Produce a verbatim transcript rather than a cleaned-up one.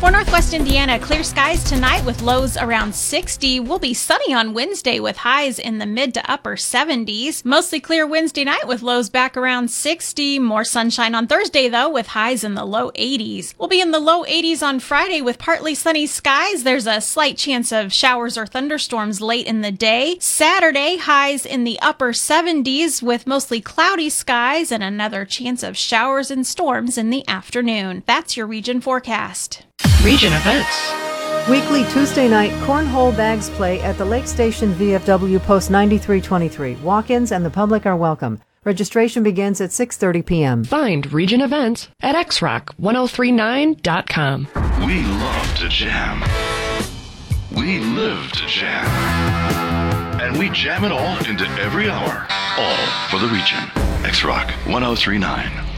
For Northwest Indiana, clear skies tonight with lows around sixty. We'll be sunny on Wednesday with highs in the mid to upper seventies. Mostly clear Wednesday night with lows back around sixty. More sunshine on Thursday, though, with highs in the low eighties. We'll be in the low eighties on Friday with partly sunny skies. There's a slight chance of showers or thunderstorms late in the day. Saturday, highs in the upper seventies with mostly cloudy skies and another chance of showers and storms in the afternoon. That's your region forecast. Region events. Weekly Tuesday night cornhole bags play at the Lake Station V F W Post ninety-three twenty-three. Walk-ins and the public are welcome. Registration begins at six thirty p.m. Find region events at x rock ten thirty-nine dot com. We love to jam. We live to jam. And we jam it all into every hour. All for the region. X Rock ten thirty-nine.